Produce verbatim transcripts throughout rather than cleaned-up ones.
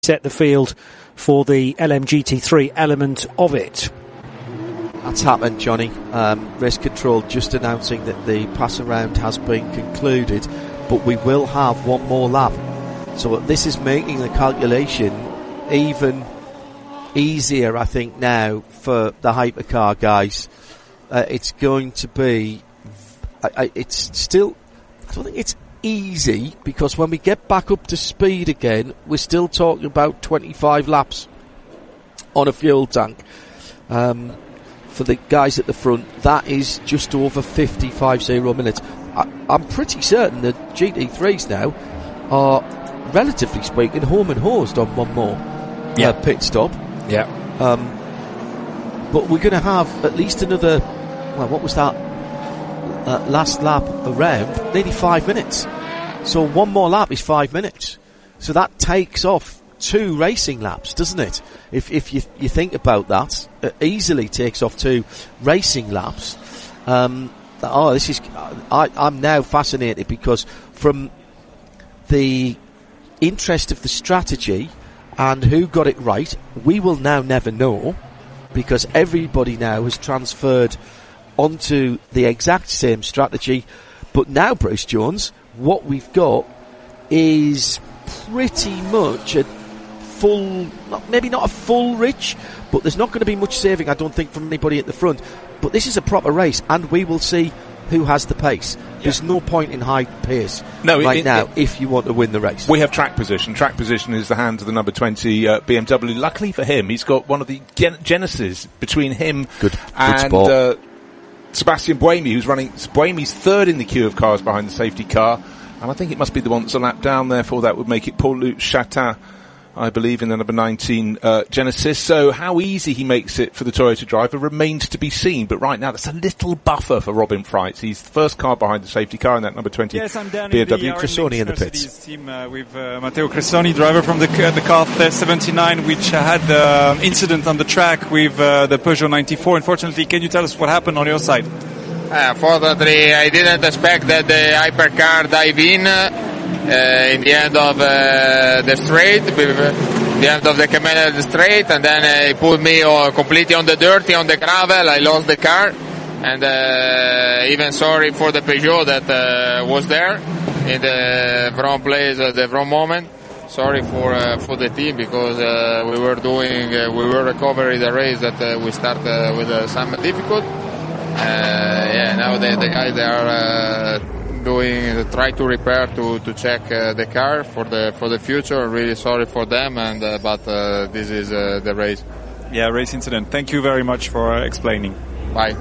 set the field for the L M G T three element of it. That's happened, Johnny. Um, race control just announcing that the pass around has been concluded, but we will have one more lap. So this is making the calculation even easier, I think, now for the hypercar guys. Uh, it's going to be, I, I, it's still, I don't think it's easy, because when we get back up to speed again, we're still talking about twenty-five laps on a fuel tank. Um, for the guys at the front, that is just over fifty-five zero minutes. I, I'm pretty certain that G T threes now are, relatively speaking, home and hosed on one more yeah. uh, pit stop. Yeah. Um, but we're going to have at least another, well, what was that? Uh, last lap around, nearly five minutes. So one more lap is five minutes. So that takes off two racing laps, doesn't it? If if you you think about that, it easily takes off two racing laps. Um, oh, this is I, I'm now fascinated, because from the interest of the strategy and who got it right, we will now never know, because everybody now has transferred onto the exact same strategy. But now, Bruce Jones, what we've got is pretty much a full, not, maybe not a full rich, but there's not going to be much saving, I don't think, from anybody at the front. But this is a proper race, and we will see who has the pace. Yeah. There's no point in high pace no, right it, now it, if you want to win the race. We have track position. Track position is the hands of the number twenty uh, B M W. Luckily for him, he's got one of the gen- Genesis between him good, and good uh, Sebastian Buemi, who's running. Buemi's third in the queue of cars behind the safety car, and I think it must be the one that's a lap down. Therefore, that would make it Paul-Luc Chatin, I believe, in the number nineteen uh, Genesis. So how easy he makes it for the Toyota driver remains to be seen. But right now, that's a little buffer for Robin Freitz. He's the first car behind the safety car in that number twenty yes, I'm down B M W. In the Cressoni in the pits. Team, uh, with uh, Matteo Cressoni, driver from the uh, the car seventy-nine, which uh, had the um, incident on the track with uh, the Peugeot ninety-four. Unfortunately, can you tell us what happened on your side? Uh, fortunately, I didn't expect that the hypercar dive in uh, in the end of uh, the straight, the end of the Camella straight, and then uh, he put me uh, completely on the dirty, on the gravel. I lost the car, and uh, even sorry for the Peugeot that uh, was there in the wrong place at the wrong moment. Sorry for uh, for the team, because uh, we were doing, uh, we were recovering the race that uh, we started uh, with uh, some difficult. Uh, yeah, now the, the guys they are uh, doing, try to repair to to check uh, the car for the for the future. Really sorry for them, and uh, but uh, this is uh, the race. Yeah, race incident. Thank you very much for uh, explaining. Bye.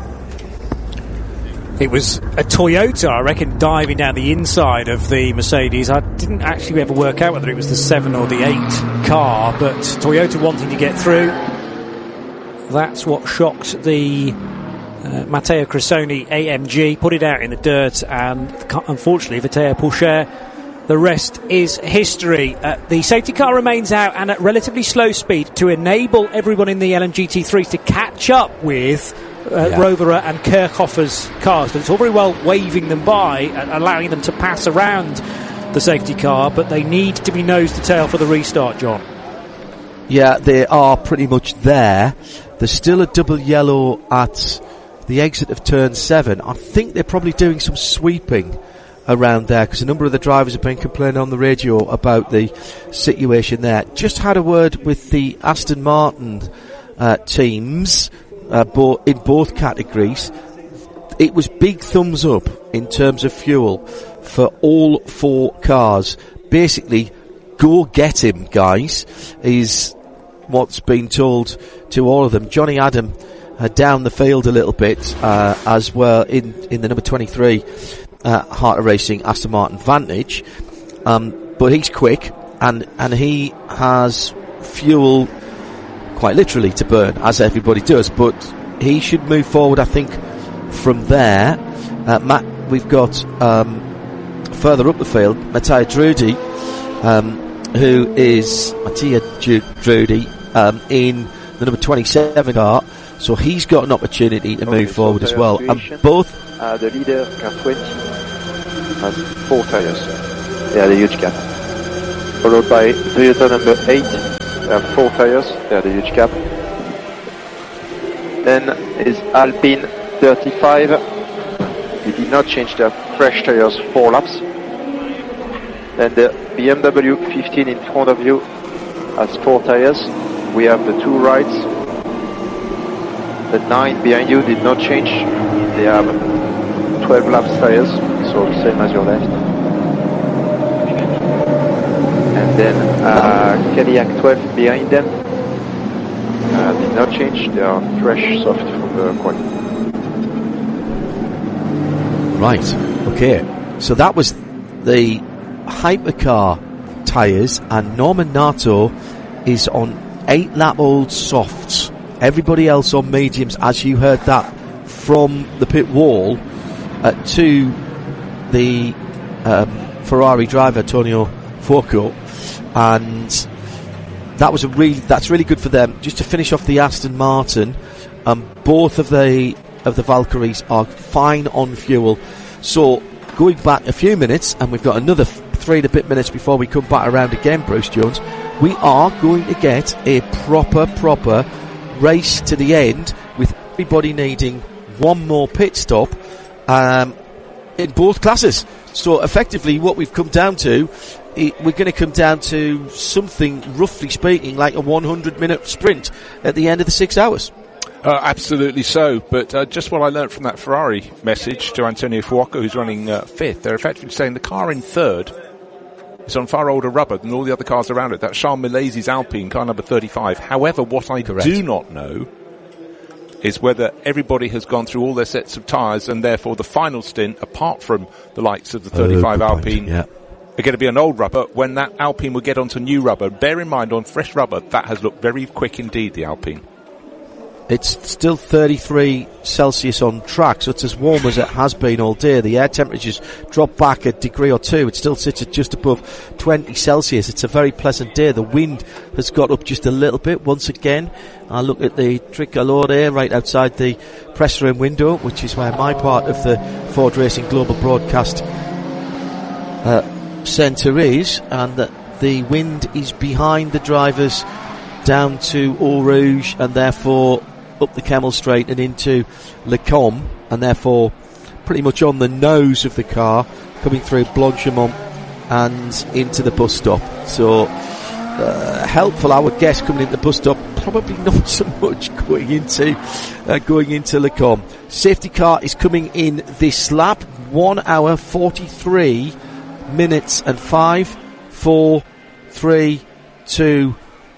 It was a Toyota, I reckon, diving down the inside of the Mercedes. I didn't actually ever work out whether it was the seven or the eight car, but Toyota wanting to get through. That's what shocked the Uh, Matteo Cressoni A M G, put it out in the dirt, and unfortunately for Théo Pourchaire, the rest is history. Uh, the safety car remains out and at relatively slow speed to enable everyone in the L M G T threes to catch up with uh, yeah. Rovera and Kirchhoffer's cars. But it's all very well waving them by and allowing them to pass around the safety car, but they need to be nose to tail for the restart, John. Yeah, they are pretty much there. There's still a double yellow at the exit of turn seven. I think they're probably doing some sweeping around there, because a number of the drivers have been complaining on the radio about the situation there. Just had a word with the Aston Martin uh, teams uh, bo- in both categories. It was big thumbs up in terms of fuel for all four cars. Basically, go get him, guys, is what's been told to all of them. Johnny Adam Uh, down the field a little bit uh, as well in, in the number twenty-three uh, Heart of Racing Aston Martin Vantage, um, but he's quick and and he has fuel quite literally to burn, as everybody does, but he should move forward, I think, from there. uh, Matt, we've got um, further up the field Mattia Drudi, um, who is Mattia Drudi um, in the number twenty-seven car. So he's got an opportunity to move okay, forward so as well. And both... Uh, the leader, car twenty, has four tires. They had a huge gap. followed by Toyota number eight. They have four tires, they have a huge gap. Then is Alpine thirty-five. They did not change their fresh tires, four laps. Then the B M W fifteen in front of you has four tires. We have the two rides. The nine behind you did not change. They have twelve laps tires, so the same as your left. And then uh, Cadillac twelve behind them uh, did not change. They are fresh, soft from the quali. Right, okay. So that was the hypercar tyres, and Norman Nato is on eight lap old softs. Everybody else on mediums, as you heard that from the pit wall uh, to the um, Ferrari driver Antonio Fuoco, and that was a really that's really good for them. Just to finish off the Aston Martin, um, both of the of the Valkyries are fine on fuel. So going back a few minutes, and we've got another three and a bit minutes before we come back around again, Bruce Jones, we are going to get a proper, proper race to the end, with everybody needing one more pit stop um, in both classes. So effectively what we've come down to, it, we're going to come down to something, roughly speaking, like a one hundred minute sprint at the end of the six hours. Uh, absolutely so, but uh, just what I learnt from that Ferrari message to Antonio Fuoco, who's running uh, fifth, they're effectively saying the car in third is on far older rubber than all the other cars around it. That's Charles Milazy's Alpine, car number thirty-five. However, what I Correct. do not know is whether everybody has gone through all their sets of tyres, and therefore the final stint, apart from the likes of the thirty-five oh, Alpine, yeah. are going to be on old rubber, when that Alpine will get onto new rubber. Bear in mind, on fresh rubber, that has looked very quick indeed, the Alpine. It's still thirty-three Celsius on track, so it's as warm as it has been all day. The air temperature's dropped back a degree or two. It still sits at just above twenty Celsius. It's a very pleasant day. The wind has got up just a little bit once again. I look at the Tricolore right outside the press room window, which is where my part of the Ford Racing Global Broadcast uh, centre is, and that the wind is behind the drivers down to Eau Rouge, and therefore up the Kemmel Straight and into Le Combe, and therefore pretty much on the nose of the car, coming through Blanchimont and into the bus stop. So uh, helpful, I would guess, coming into the bus stop. Probably not so much going into uh, going into Le Combe. Safety car is coming in this lap. One hour forty-three minutes and five, four, three, two,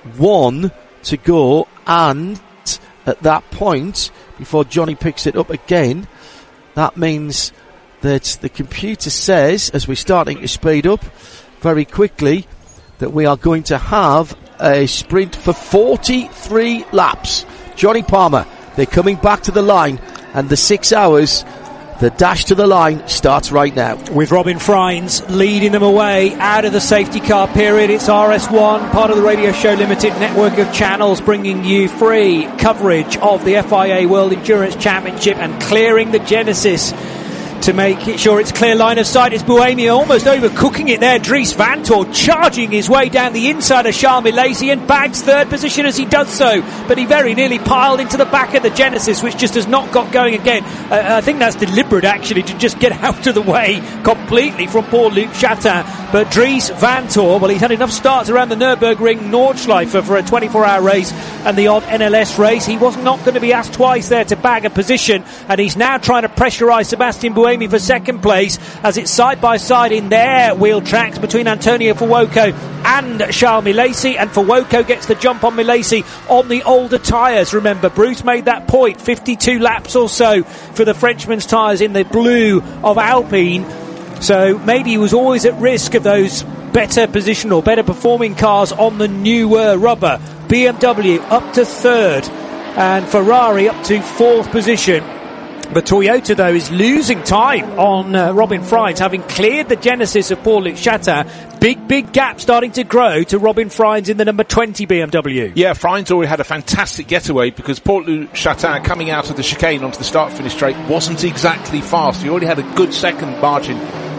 one to go, and at that point, before Johnny picks it up again, that means that the computer says, as we're starting to speed up very quickly, that we are going to have a sprint for forty-three laps. Johnny Palmer, they're coming back to the line, and the six hours, the dash to the line, starts right now. With Robin Freins leading them away out of the safety car period. It's R S one, part of the Radio Show Limited network of channels, bringing you free coverage of the F I A World Endurance Championship and clearing the Genesis to make it sure it's clear line of sight. It's Buemi almost overcooking it there. Dries Vanthoor charging his way down the inside of Charles Milesi and bags third position as he does so, but he very nearly piled into the back of the Genesis, which just has not got going again. uh, I think that's deliberate actually, to just get out of the way completely from poor Luc Chatin. But Dries Vanthoor, well, he's had enough starts around the Nürburgring Nordschleife for a twenty-four hour race and the odd N L S race. He was not going to be asked twice there to bag a position, and he's now trying to pressurise Sebastian Buemi for second place as it's side by side in their wheel tracks between Antonio Fuoco and Charles Milesi, and Fuoco gets the jump on Milesi on the older tyres. Remember, Bruce made that point, fifty-two laps or so for the Frenchman's tyres in the blue of Alpine, so maybe he was always at risk of those better position or better performing cars on the newer rubber. B M W up to third and Ferrari up to fourth position. But Toyota, though, is losing time on uh, Robin Freins, having cleared the Genesis of Paul Luc Chatin. Big, big gap starting to grow to Robin Freins in the number twenty B M W. Yeah, Freins already had a fantastic getaway because Paul Luc Chatin, coming out of the chicane onto the start-finish straight, wasn't exactly fast. He already had a good second margin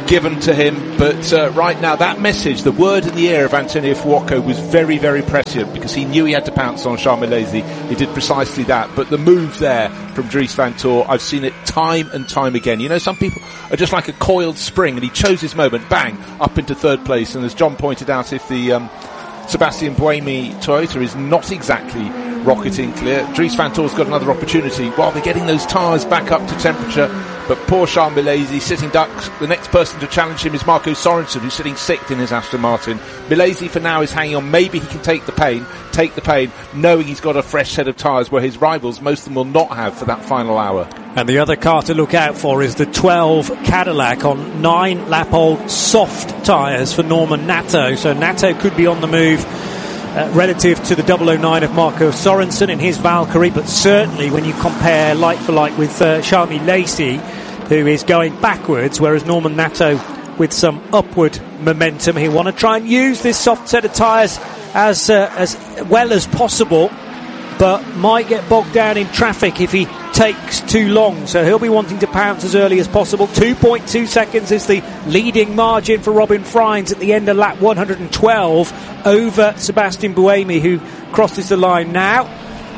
given to him, but uh, right now that message, the word in the ear of Antonio Fuoco was very, very prescient, because he knew he had to pounce on Charles Milesi. He did precisely that, but the move there from Dries Vanthoor, I've seen it time and time again. You know, some people are just like a coiled spring, and he chose his moment, bang, up into third place. And as John pointed out, if the um, Sebastian Buemi Toyota is not exactly rocketing clear, Dries Vanthoor's got another opportunity while they're getting those tyres back up to temperature. But poor Charles Milesi sitting ducks. The next person to challenge him is Marco Sorensen, who's sitting sixth in his Aston Martin. Milesi for now is hanging on. Maybe he can take the pain, take the pain, knowing he's got a fresh set of tyres where his rivals, most of them, will not have for that final hour. And the other car to look out for is the twelve Cadillac on nine lap old soft tyres for Norman Nato. So Nato could be on the move Uh, relative to the double oh nine of Marco Sorensen in his Valkyrie, but certainly when you compare like for like with uh, Charles Milesi, who is going backwards, whereas Norman Nato with some upward momentum. He'll want to try and use this soft set of tyres as uh, as well as possible, but might get bogged down in traffic if he takes too long, so he'll be wanting to pounce as early as possible. two point two seconds is the leading margin for Robin Freins at the end of lap one hundred twelve over Sebastian Buemi, who crosses the line now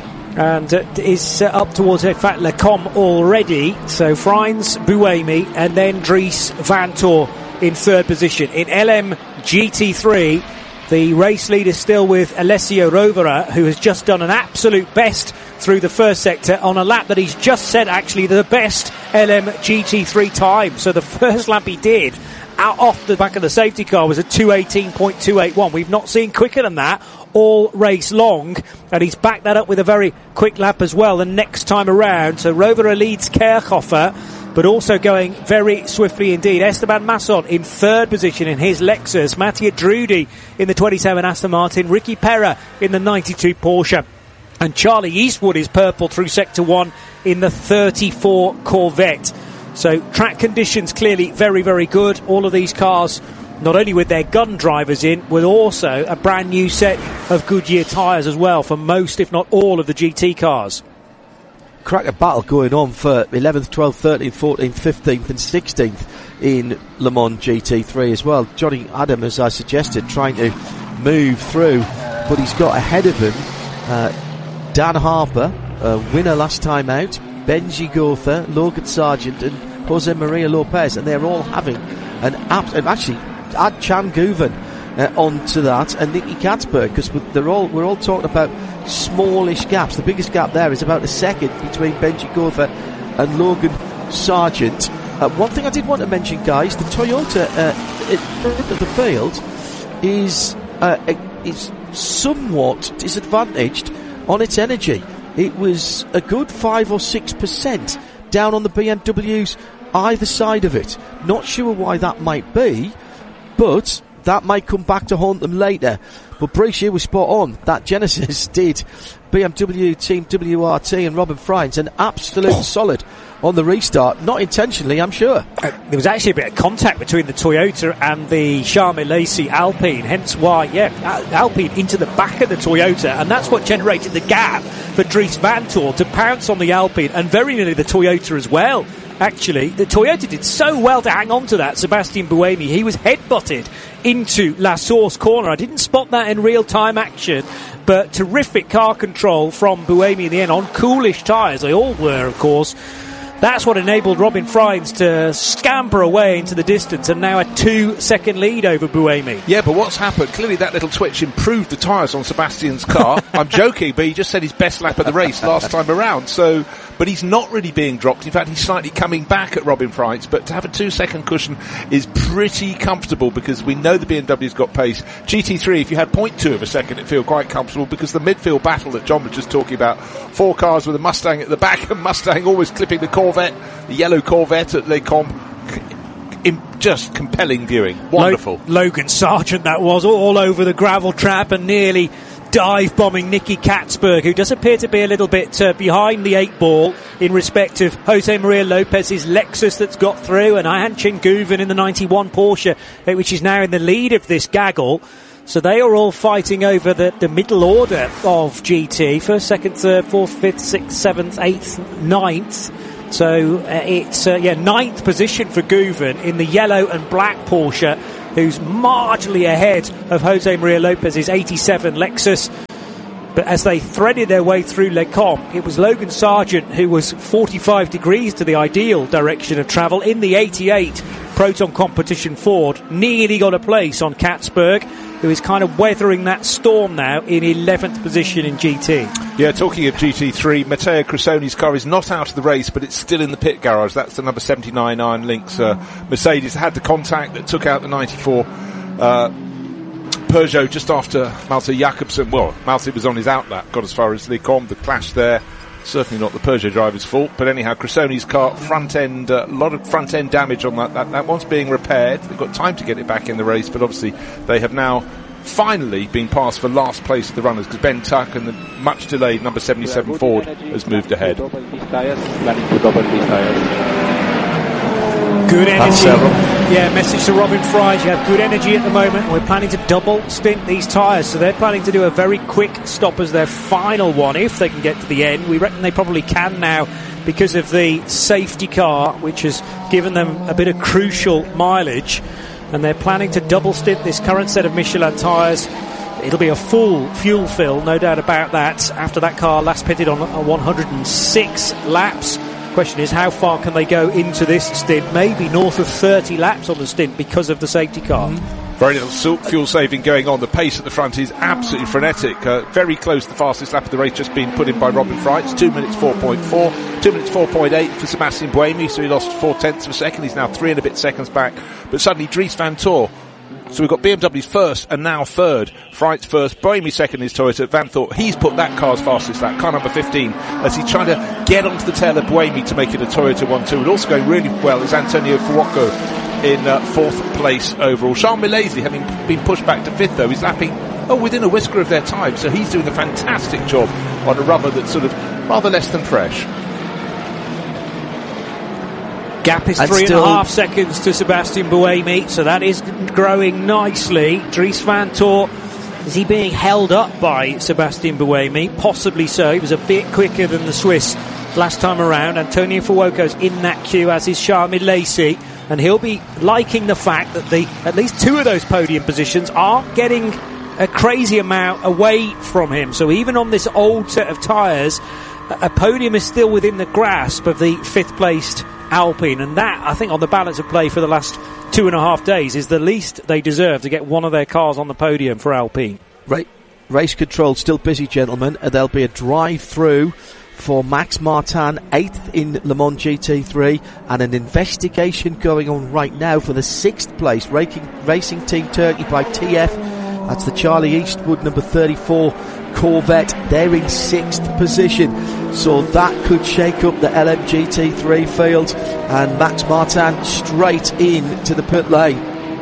and uh, is uh, up towards, in fact, Lecombe already. So Freins, Buemi, and then Dries Vanthoor in third position. In L M G T three, the race lead is still with Alessio Rovera, who has just done an absolute best through the first sector on a lap that he's just said actually the best L M G T three time. So the first lap he did out off the back of the safety car was a two eighteen point two eight one. We've not seen quicker than that all race long, and he's backed that up with a very quick lap as well the next time around. So Rovera leads Kerchhofer, but also going very swiftly indeed. Esteban Masson in third position in his Lexus, Mattia Drudi in the twenty-seven Aston Martin, Ricky Perra in the ninety-two Porsche, and Charlie Eastwood is purple through sector one in the thirty-four Corvette. So track conditions clearly very, very good. All of these cars, not only with their gun drivers in, with also a brand new set of Goodyear tyres as well for most, if not all, of the G T cars. Cracker battle going on for eleventh, twelfth, thirteenth, fourteenth, fifteenth and sixteenth in Le Mans G T three as well. Johnny Adam, as I suggested, trying to move through, but he's got ahead of him uh, Dan Harper, uh, winner last time out, Benji Gotha, Logan Sargent and Jose Maria Lopez, and they're all having an app, and actually add Chan Guven uh, onto that, and Nicky Katzberg, because they're all we're all talking about smallish gaps. The biggest gap there is about a second between Benji Gotha and Logan Sargent. Uh, one thing I did want to mention, guys, the Toyota uh, in front of the field is uh, is somewhat disadvantaged on its energy. It was a good five or six percent down on the B M Ws either side of it. Not sure why that might be, but that might come back to haunt them later. But Bruce, you were spot on. That Genesis did B M W Team W R T and Robin Freins an absolute oh. solid on the restart. Not intentionally, I'm sure. Uh, there was actually a bit of contact between the Toyota and the Charles Milesi Alpine, hence why, yeah, Alpine into the back of the Toyota, and that's what generated the gap for Dries Vanthoor to pounce on the Alpine, and very nearly the Toyota as well. Actually, the Toyota did so well to hang on to that. Sebastian Buemi, he was headbutted into La Source corner. I didn't spot that in real-time action, but terrific car control from Buemi in the end on coolish tyres. They all were, of course. That's what enabled Robin Freins to scamper away into the distance, and now a two-second lead over Buemi. Yeah, but what's happened? Clearly that little twitch improved the tyres on Sebastian's car. I'm joking, but he just said his best lap of the race last time around. So, but he's not really being dropped. In fact, he's slightly coming back at Robin Freins. But to have a two-second cushion is pretty comfortable, because we know the B M W's got pace. G T three, if you had zero point two of a second, it'd feel quite comfortable, because the midfield battle that John was just talking about, four cars with a Mustang at the back, and Mustang always clipping the Corvette, the yellow Corvette at Lecombe. Just compelling viewing. Wonderful. Logan Sargent, that was, all over the gravel trap and nearly dive-bombing Nicky Katzberg, who does appear to be a little bit uh, behind the eight ball in respect of Jose Maria Lopez's Lexus that's got through, and Ayhan Chenguven in the ninety-one Porsche, which is now in the lead of this gaggle. So they are all fighting over the, the middle order of G T. First, second, third, fourth, fifth, sixth, seventh, eighth, ninth. So uh, it's uh, yeah ninth position for Guven in the yellow and black Porsche, who's marginally ahead of Jose Maria Lopez's eighty-seven Lexus. But as they threaded their way through Les Combes, it was Logan Sargent who was forty-five degrees to the ideal direction of travel in the eighty-eight Proton Competition Ford. Nearly got a place on Katzberg, who is kind of weathering that storm now in eleventh position in G T. Yeah, talking of G T three, Matteo Cressoni's car is not out of the race, but it's still in the pit garage. That's the number seventy-nine Iron Lynx. Uh, Mercedes had the contact that took out the ninety-four uh, Peugeot just after Malte Jakobsen. Well, Malte was on his outlap, got as far as Les Combes. The clash there, certainly not the Peugeot driver's fault. But anyhow, Cressoni's car, front end, a uh, lot of front end damage on that. that. That one's being repaired. They've got time to get it back in the race, but obviously they have now finally been passed for last place of the runners, because Ben Tuck and the much delayed number seventy-seven Ford has moved ahead. Good energy. Yeah, message to Robin Fries. You have good energy at the moment. We're planning to double stint these tyres, so they're planning to do a very quick stop as their final one, if they can get to the end. We reckon they probably can now because of the safety car, which has given them a bit of crucial mileage. And they're planning to double stint this current set of Michelin tyres. It'll be a full fuel fill, no doubt about that, after that car last pitted on one hundred six laps. Question is, how far can they go into this stint? Maybe north of thirty laps on the stint because of the safety car. Mm-hmm. Very little fuel saving going on. The pace at the front is absolutely frenetic. Uh, very close to the fastest lap of the race just being put in by Robin Fry. It's two minutes four point four. two minutes four point eight for Sebastian Buemi, so he lost four tenths of a second. He's now three and a bit seconds back. But suddenly Dries Van Tor. So we've got B M W's first and now third. Fright's first, Buemi second is Toyota. Van Thorp, he's put that car's fastest lap, car number fifteen, as he's trying to get onto the tail of Buemi to make it a Toyota one two. And also going really well is Antonio Fuoco in uh, fourth place overall. Charles Milesi, having been pushed back to fifth though, is lapping oh within a whisker of their time, so he's doing a fantastic job on a rubber that's sort of rather less than fresh. Gap is And three and still- a half seconds to Sebastian Buemi, so that is growing nicely. Dries Van Tor, is he being held up by Sebastian Buemi? Possibly so. He was a bit quicker than the Swiss last time around. Antonio Fuoco's in that queue, as is Charles Milesi, and he'll be liking the fact that the at least two of those podium positions aren't getting a crazy amount away from him. So even on this old set of tyres, a podium is still within the grasp of the fifth-placed Alpine, and that, I think, on the balance of play for the last two and a half days, is the least they deserve to get one of their cars on the podium for Alpine. Right. Race control still busy, gentlemen. Uh, there'll be a drive-through for Max Martin, eighth in Le Mans G T three, and an investigation going on right now for the sixth place Racing, Racing Team Turkey by T F. That's the Charlie Eastwood number thirty-four Corvette. They're in sixth position, so that could shake up the L M G T three field, and Max Martin straight in to the pit lane.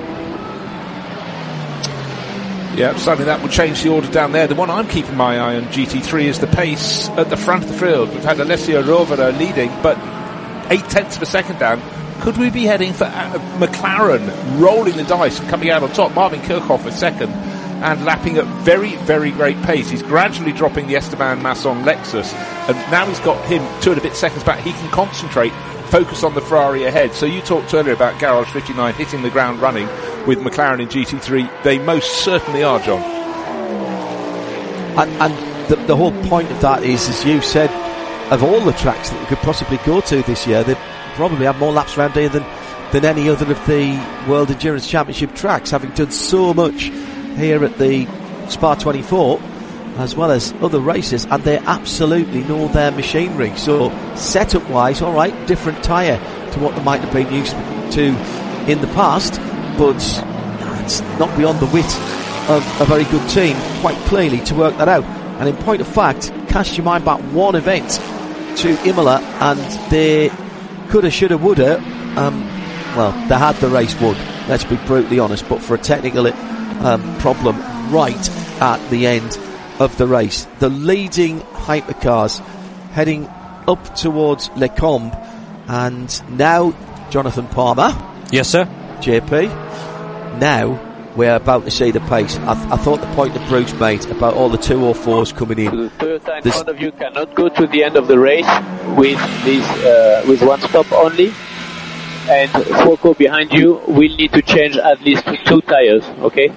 Yeah, certainly that will change the order down there. The one I'm keeping my eye on, G T three, is the pace at the front of the field. We've had Alessio Rovera leading, but eight tenths of a second down. Could we be heading for uh, McLaren rolling the dice and coming out on top? Marvin Kirchhoff a second and lapping at very, very great pace. He's gradually dropping the Esteban Masson Lexus, and now he's got him two and a bit seconds back. He can concentrate, focus on the Ferrari ahead. So you talked earlier about Garage fifty-nine hitting the ground running with McLaren in G T three. They most certainly are, John. And, and the, the whole point of that is, as you said, of all the tracks that we could possibly go to this year, they probably have more laps around here than, than any other of the World Endurance Championship tracks, having done so much here at the Spa twenty-four, as well as other races, and they absolutely know their machinery. So, setup-wise, all right, different tyre to what they might have been used to in the past, but it's not beyond the wit of a very good team, quite clearly, to work that out. And in point of fact, cast your mind back one event to Imola, and they coulda, shoulda, woulda. Um, well, they had the race won, let's be brutally honest, but for a technical um, problem right at the end of the race. The leading hypercars heading up towards Les Combes, and now Jonathan Palmer. Yes, sir. J P. Now we're about to see the pace. I, th- I thought the point that Bruce made about all the two oh fours coming in. The Toyota in front of you cannot go to the end of the race with this uh, with one stop only, and Fuoco behind you will need to change at least two tires. Okay.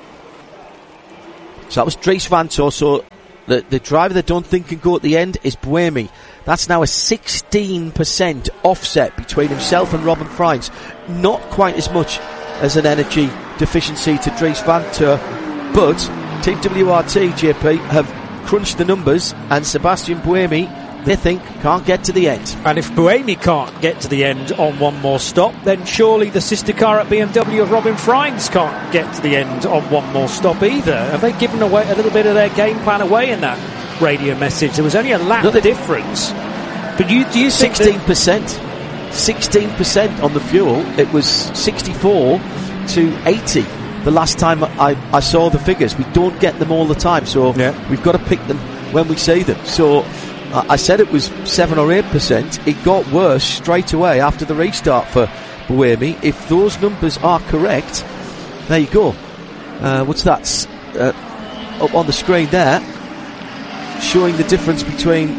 So that was Dries Vanthoor. So the the driver that don't think can go at the end is Buemi. That's now a sixteen percent offset between himself and Robin Frijns. Not quite as much as an energy deficiency to Dries Vanthoor, but Team W R T, J P, have crunched the numbers, and Sebastian Buemi, they think, can't get to the end. And if Buemi can't get to the end on one more stop, then surely the sister car at B M W of Robin Frijns can't get to the end on one more stop either. Have they given away a little bit of their game plan away in that radio message? There was only a lap no, difference. But you, do you think sixteen percent? sixteen percent on the fuel. It was sixty-four to eighty the last time I, I saw the figures. We don't get them all the time, so yeah. we've got to pick them when we see them. So uh, I said it was seven or eight percent. It got worse straight away after the restart for Buemi. If those numbers are correct, there you go. Uh, what's that? Uh, up on the screen there, showing the difference between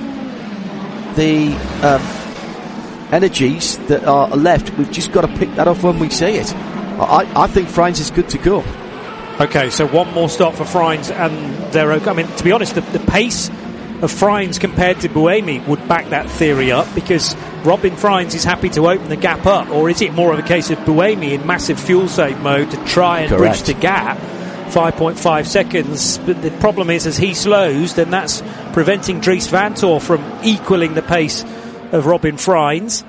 the um, energies that are left. We've just got to pick that up when we see it. I, I think Frijns is good to go. Okay, so one more stop for Frijns, and they're okay. I mean, to be honest, the, the pace of Frijns compared to Buemi would back that theory up, because Robin Frijns is happy to open the gap up, or is it more of a case of Buemi in massive fuel save mode to try and Correct. bridge the gap? five point five seconds, but the problem is, as he slows, then that's preventing Dries Vanthoor from equaling the pace of Robin Frijns.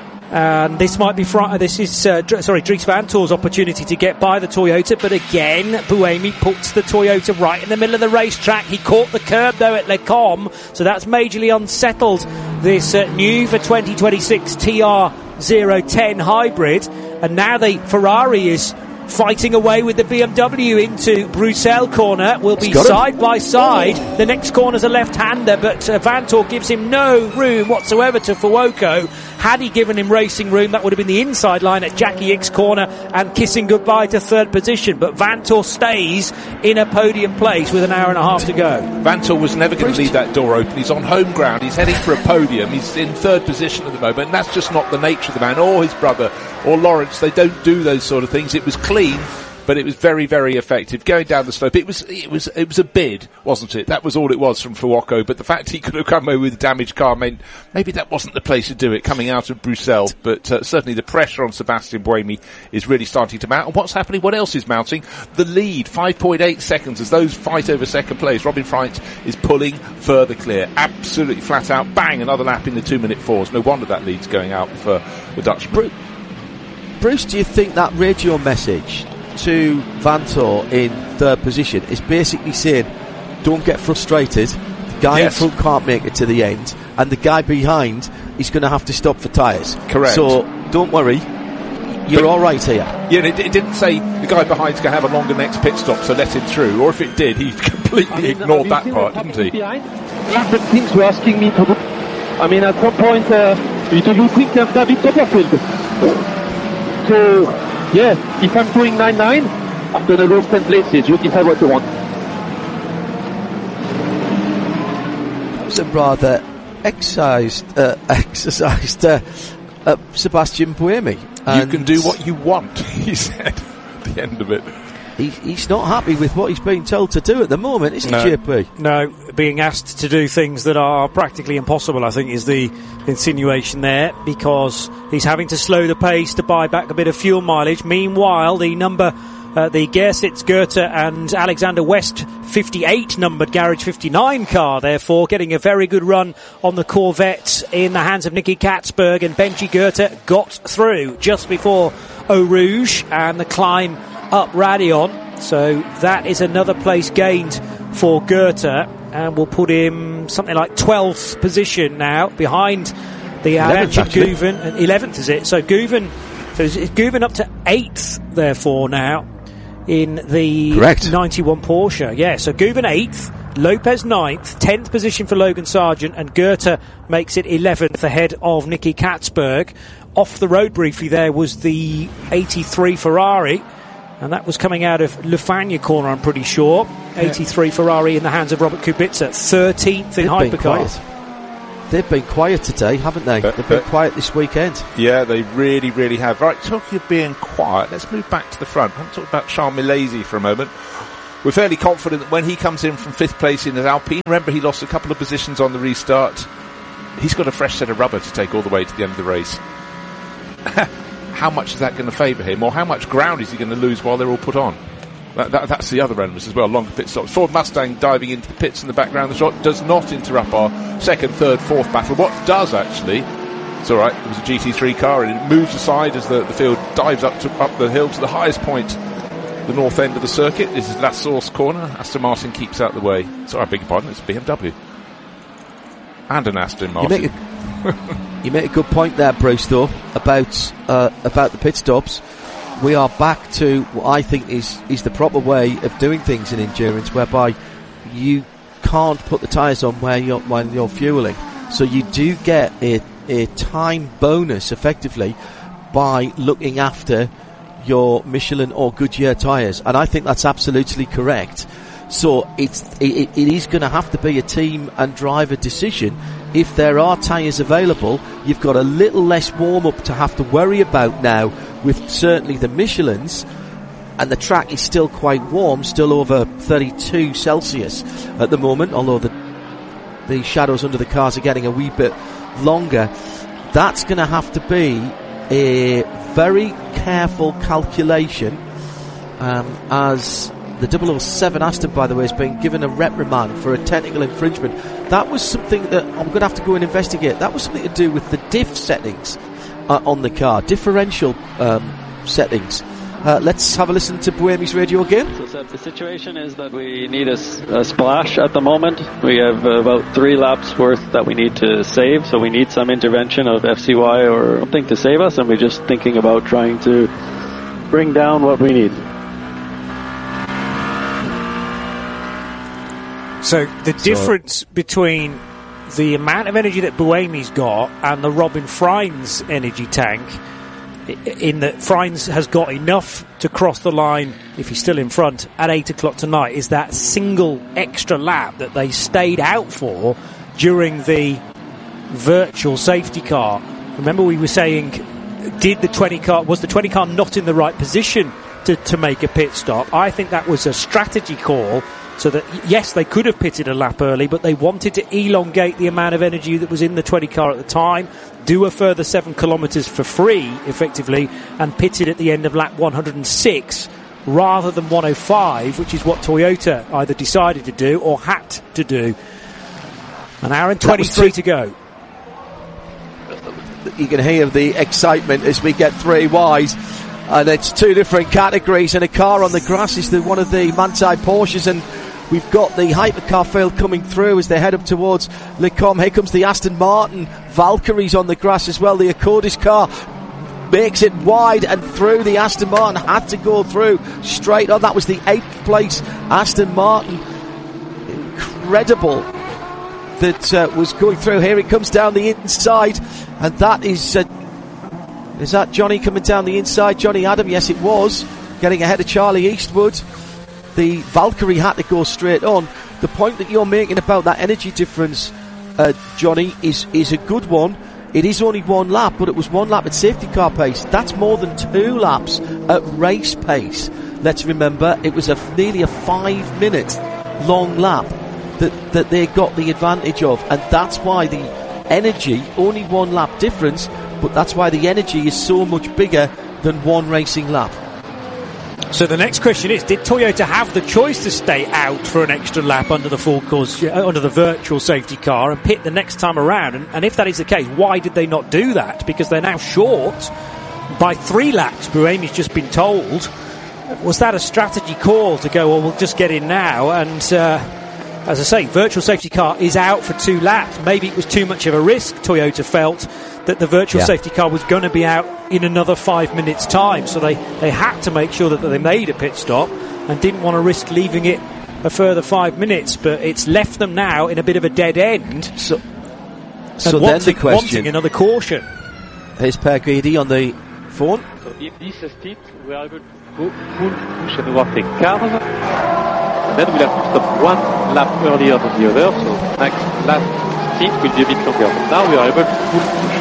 And this might be Fr- this is uh, Dr- sorry Dries Vanthoor's opportunity to get by the Toyota, but again Buemi puts the Toyota right in the middle of the racetrack. He caught the curb though at Le Com, so that's majorly unsettled this uh, new for twenty twenty-six T R zero ten hybrid, and now the Ferrari is fighting away with the B M W into Bruxelles corner. Will be side by side. The next corner's a left-hander, but uh, Vanthoor gives him no room whatsoever to Fuoco. Had he given him racing room, that would have been the inside line at Jackie Ickx corner and kissing goodbye to third position. But Vanthoor stays in a podium place with an hour and a half to go. Vanthoor was never going to leave that door open. He's on home ground. He's heading for a podium. He's in third position at the moment, and that's just not the nature of the man or his brother or Lawrence. They don't do those sort of things. It was clean, but it was very, very effective. Going down the slope, it was, it was, it was a bid, wasn't it? That was all it was from Fuoco. But the fact he could have come away with a damaged car meant maybe that wasn't the place to do it, coming out of Bruxelles. But uh, certainly the pressure on Sebastian Buemi is really starting to mount. And what's happening? What else is mounting? The lead, five point eight seconds as those fight over second place. Robin Frijns is pulling further clear. Absolutely flat out. Bang! Another lap in the two-minute fours. No wonder that lead's going out for the Dutchman. Bruce, Bruce, do you think that radio message to Vanthoor in third position is basically saying, don't get frustrated, the guy yes. in front can't make it to the end, and the guy behind is going to have to stop for tyres? Correct. So don't worry, you're all right here. Yeah, it, it didn't say the guy behind's going to have a longer next pit stop, so let him through. Or if it did, he completely I mean, ignored that part, didn't he? Yeah, the things were asking me to do. I mean, at some point, uh, it will be quick of David Copperfield. So, yeah, if I'm doing nine nine, I'm going to lose ten places. You decide what you want. That was a rather excised, uh, exercised uh, uh, Sebastian Buemi. You can do what you want, he said at the end of it. He, he's not happy with what he's being told to do at the moment, is he, no. J P? No, being asked to do things that are practically impossible, I think, is the insinuation there, because he's having to slow the pace to buy back a bit of fuel mileage. Meanwhile, the number, uh, the Gersitz, Goethe and Alexander West fifty-eight numbered Garage fifty-nine car, therefore, getting a very good run on the Corvette in the hands of Nicky Katzberg, and Benji Goethe got through just before Eau Rouge and the climb up Radion. So that is another place gained for Goethe, and will put him something like twelfth position now, behind the Arantxa Guven. And eleventh is it? So Guven, so is Guven up to eighth therefore now in the Correct. ninety-one Porsche. Yeah, so Guven eighth, Lopez ninth, tenth position for Logan Sargent, and Goethe makes it eleventh ahead of Nicky Katzberg. Off the road briefly there was the eighty-three Ferrari. And that was coming out of Le Fagnes corner, I'm pretty sure. eighty-three yeah. Ferrari in the hands of Robert Kubica, thirteenth in hypercars. They've been quiet today, haven't they? But, They've been but, quiet this weekend. Yeah, they really, really have. Right, talking of being quiet, let's move back to the front. I haven't talked about Charles Milesi for a moment. We're fairly confident that when he comes in from fifth place in his Alpine, remember he lost a couple of positions on the restart, he's got a fresh set of rubber to take all the way to the end of the race. How much is that going to favour him, or how much ground is he going to lose while they're all put on? That, that, that's the other elements as well, longer pit stops. Ford Mustang diving into the pits in the background. The shot does not interrupt our second, third, fourth battle. What does actually, it's alright, it was a G T three car and it moves aside as the, the field dives up to up the hill to the highest point, the north end of the circuit. This is La Source corner. Aston Martin keeps out the way. Sorry, I beg your pardon, it's a B M W. And an Aston Martin. You make a, you make a good point there, Bruce, though, about, uh, about the pit stops. We are back to what I think is, is the proper way of doing things in endurance, whereby you can't put the tyres on where you're, while you're fueling. So you do get a, a time bonus, effectively, by looking after your Michelin or Goodyear tyres. And I think that's absolutely correct. So it's, it, it is going to have to be a team and driver decision. If there are tyres available, you've got a little less warm-up to have to worry about now with certainly the Michelins, and the track is still quite warm, still over thirty-two Celsius at the moment, although the the shadows under the cars are getting a wee bit longer. That's going to have to be a very careful calculation, um, as the double oh seven Aston, by the way, has been given a reprimand for a technical infringement. That was something that I'm going to have to go and investigate. That was something to do with the diff settings uh, on the car, differential um, settings. Uh, let's have a listen to Buemi's radio again. So, Seb, the situation is that we need a, a splash at the moment. We have uh, about three laps worth that we need to save, so we need some intervention of F C Y or something to save us, and we're just thinking about trying to bring down what we need. So the difference so, between the amount of energy that Buemi's got and the Robin Freins energy tank, in that Freins has got enough to cross the line, if he's still in front, at eight o'clock tonight, is that single extra lap that they stayed out for during the virtual safety car. Remember we were saying, did the twenty car, was the twenty car not in the right position to, to make a pit stop? I think that was a strategy call, so that, yes, they could have pitted a lap early, but they wanted to elongate the amount of energy that was in the twenty car at the time, do a further seven kilometres for free, effectively, and pitted at the end of lap one hundred six, rather than one oh five, which is what Toyota either decided to do or had to do. An hour and twenty-three to go. You can hear the excitement as we get three Ys. And it's two different categories, and a car on the grass is the one of the Manthey Porsches, and we've got the hypercar field coming through as they head up towards Le Com. Here comes the Aston Martin Valkyries on the grass as well. The Accordis car makes it wide and through. The Aston Martin had to go through straight on. That was the eighth place Aston Martin. Incredible that uh, was going through. Here it comes down the inside, and that is... Uh, Is that Johnny coming down the inside? Johnny Adam, yes it was. Getting ahead of Charlie Eastwood. The Valkyrie had to go straight on. The point that you're making about that energy difference, uh, Johnny, is, is a good one. It is only one lap, but it was one lap at safety car pace. That's more than two laps at race pace. Let's remember, it was a nearly a five minute long lap that, that they got the advantage of. And that's why the energy, only one lap difference, but that's why the energy is so much bigger than one racing lap. So the next question is, did Toyota have the choice to stay out for an extra lap under the full course, uh, under the virtual safety car, and pit the next time around? And, and if that is the case, why did they not do that? Because they're now short by three laps, Buemi's just been told. Was that a strategy call to go, well, we'll just get in now? And uh, as I say, virtual safety car is out for two laps. Maybe it was too much of a risk, Toyota felt, that the virtual yeah. safety car was going to be out in another five minutes time, so they, they had to make sure that they made a pit stop and didn't want to risk leaving it a further five minutes, but it's left them now in a bit of a dead end, so, so then wanting, the question, wanting another caution. Here's Per Guidi on the phone. So if this is it, we are good. full push and overtake cars. And then we'll have to stop one lap earlier than the other, so next last stint will be a bit longer. But now we are able to full push.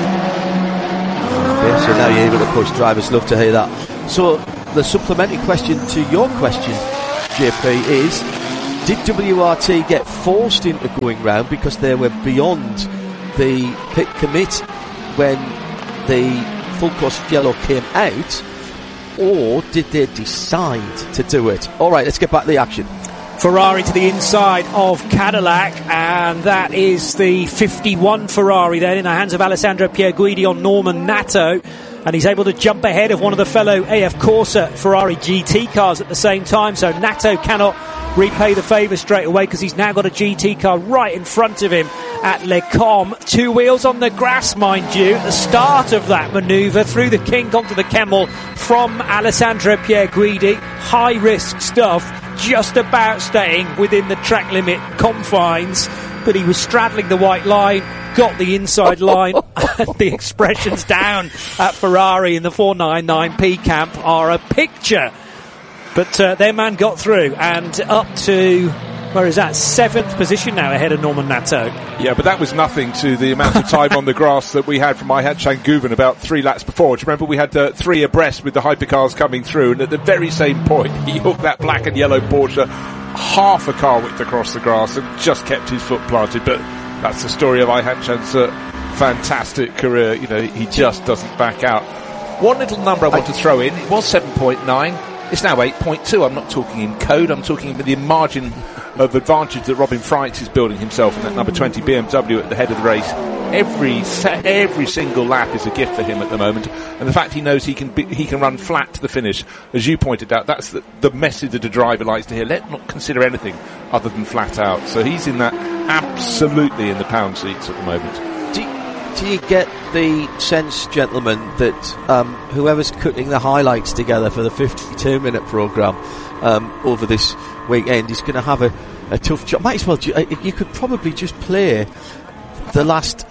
Okay, so now you're able to push. Drivers love to hear that. So the supplementary question to your question, J P, is did W R T get forced into going round because they were beyond the pit commit when the full course yellow came out, or did they decide to do it? Alright, let's get back to the action. Ferrari to the inside of Cadillac, and that is the fifty-one Ferrari then in the hands of Alessandro Pierguidi on Norman Nato, and he's able to jump ahead of one of the fellow A F Corsa Ferrari G T cars at the same time, so Nato cannot repay the favour straight away because he's now got a G T car right in front of him at Le Combe. Two wheels on the grass, mind you, at the start of that manoeuvre through the kink onto the Kemmel from Alessandro Pierguidi. High risk stuff, just about staying within the track limit confines, but he was straddling the white line, got the inside line, and the expressions down at Ferrari in the four ninety-nine P camp are a picture. But uh, their man got through and up to, where is that, seventh position now ahead of Norman Nato. Yeah, but that was nothing to the amount of time on the grass that we had from Ayhancan Guven about three laps before. Do you remember we had uh, three abreast with the hypercars coming through, and at the very same point he hooked that black and yellow Porsche half a car width across the grass and just kept his foot planted. But that's the story of Ayhancan's uh, fantastic career. You know, he just doesn't back out. One little number I want to throw in, it was seven point nine. It's now eight point two. I'm not talking in code, I'm talking about the margin of advantage that Robin Freitz is building himself in that number twenty B M W at the head of the race. Every se- every single lap is a gift for him at the moment, and the fact he knows he can be, he can run flat to the finish, as you pointed out, that's the, the message that a driver likes to hear. Let not consider anything other than flat out. So he's in that absolutely in the pound seats at the moment. Do you, do you get the sense, gentlemen, that um, whoever's cutting the highlights together for the fifty-two minute programme um, over this weekend is going to have a, a tough job? Might as well, ju- you could probably just play the last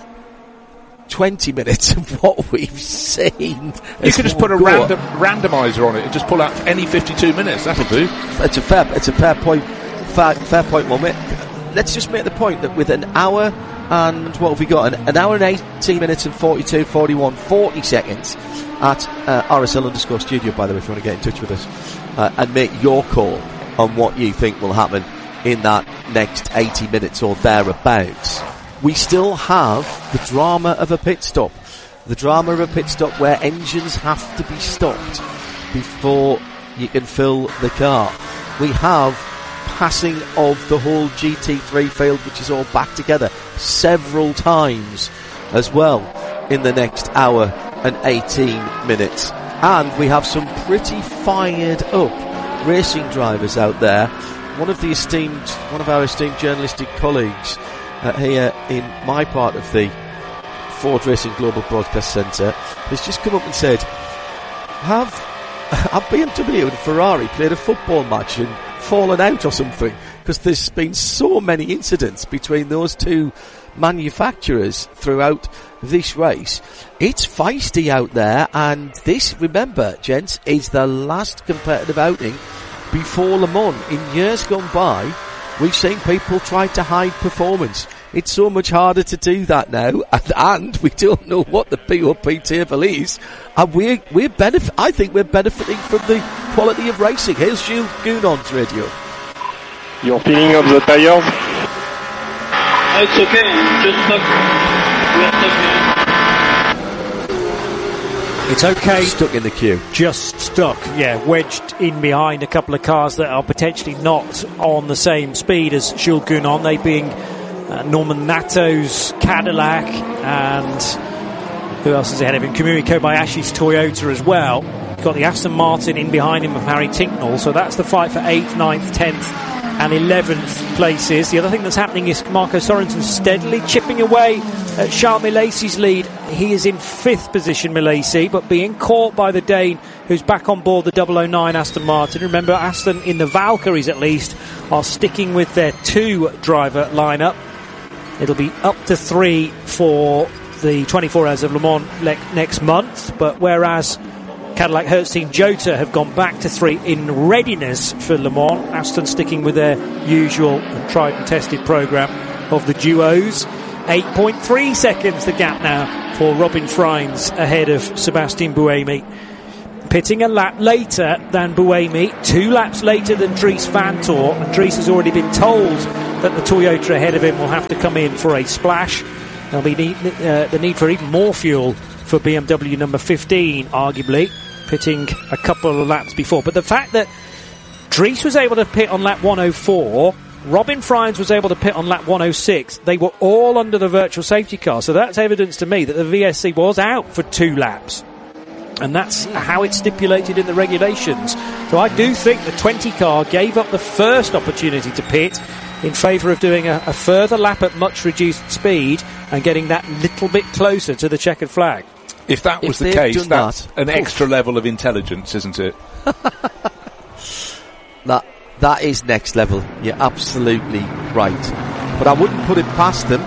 twenty minutes of what we've seen. You could just put a random randomizer on it and just pull out any fifty-two minutes. That'll do. It's a fair, it's a fair point. Fair, fair point, moment. Let's just make the point that with an hour and what have we got? An, an hour and eighteen minutes and forty-two, forty-one, forty seconds at uh, R S L underscore studio. By the way, if you want to get in touch with us uh, and make your call on what you think will happen in that next eighty minutes or thereabouts. We still have the drama of a pit stop. The drama of a pit stop where engines have to be stopped before you can fill the car. We have passing of the whole G T three field, which is all back together several times as well in the next hour and eighteen minutes. And we have some pretty fired up racing drivers out there. One of the esteemed, one of our esteemed journalistic colleagues Uh, here in my part of the Ford Racing Global Broadcast Centre has just come up and said, have, have B M W and Ferrari played a football match and fallen out or something? Because there's been so many incidents between those two manufacturers throughout this race. It's feisty out there, and this, remember, gents, is the last competitive outing before Le Mans. In years gone by, we've seen people try to hide performance. It's so much harder to do that now, and, and we don't know what the P O P table is. And we're, we're benef- I think we're benefiting from the quality of racing. Here's Gilles Gounon's radio. Your feeling of the tires? Oh, it's okay, just stuck. We're stuck. It's okay. Stuck in the queue. Just stuck, yeah, wedged in behind a couple of cars that are potentially not on the same speed as Jules Gounon, they being uh, Norman Nato's Cadillac, and who else is ahead of him? Kamui Kobayashi's Toyota as well. Got the Aston Martin in behind him of Harry Tinknell, so that's the fight for eighth, ninth, tenth and eleventh places. The other thing that's happening is Marco Sorensen steadily chipping away at Charles Milesi's lead. He is in fifth position, Milesi, but being caught by the Dane who's back on board the double oh nine Aston Martin. Remember, Aston, in the Valkyries at least, are sticking with their two-driver lineup. It'll be up to three for the twenty-four Hours of Le Mans le- next month, but whereas Cadillac Hertz Team Jota have gone back to three in readiness for Le Mans. Aston sticking with their usual and tried and tested programme of the duos. eight point three seconds the gap now for Robin Freins ahead of Sebastian Buemi. Pitting a lap later than Buemi, two laps later than Dries Vanthoor, and Dries has already been told that the Toyota ahead of him will have to come in for a splash. There'll be need, uh, the need for even more fuel for B M W number fifteen, arguably, pitting a couple of laps before. But the fact that Dries was able to pit on lap one oh four, Robin Freins was able to pit on lap one oh six, they were all under the virtual safety car, so that's evidence to me that the V S C was out for two laps. And that's how it's stipulated in the regulations. So I do think the twenty car gave up the first opportunity to pit in favour of doing a, a further lap at much reduced speed and getting that little bit closer to the checkered flag. If that was If the case, that's that, an extra level of intelligence, isn't it? That that is next level. You're absolutely right. But I wouldn't put it past them.